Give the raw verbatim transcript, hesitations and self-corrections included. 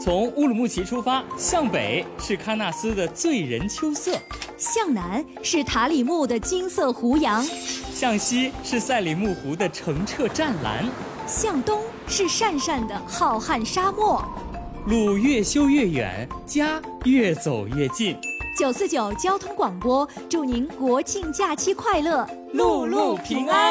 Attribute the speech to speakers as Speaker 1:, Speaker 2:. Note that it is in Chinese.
Speaker 1: 从乌鲁木齐出发，向北是喀纳斯的醉人秋色，
Speaker 2: 向南是塔里木的金色湖洋，
Speaker 1: 向西是赛里木湖的澄澈湛蓝，
Speaker 2: 向东是讪讪的浩瀚沙漠。
Speaker 1: 路越修越远，家越走越近。
Speaker 2: 九四九交通广播，祝您国庆假期快乐，
Speaker 1: 路路平安。